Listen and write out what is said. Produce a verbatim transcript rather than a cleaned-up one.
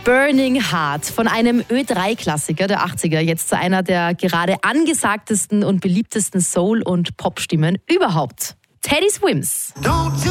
Burning Heart, von einem Ö drei Klassiker der achtziger, jetzt zu einer der gerade angesagtesten und beliebtesten Soul- und Popstimmen überhaupt. Teddy Swims.